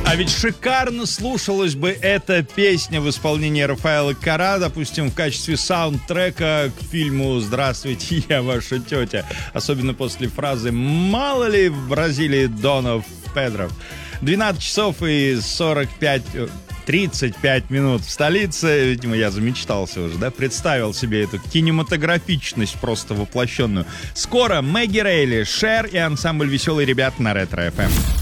А ведь шикарно слушалась бы эта песня в исполнении Рафаэла Карра, допустим, в качестве саундтрека к фильму «Здравствуйте, я ваша тетя». Особенно после фразы «Мало ли в Бразилии Донов Педров». 12 часов и 35 минут в столице. Видимо, я замечтался уже, да? Представил себе эту кинематографичность просто воплощенную. Скоро Мэгги Рейли, Шер и ансамбль «Веселые ребята» на Ретро FM.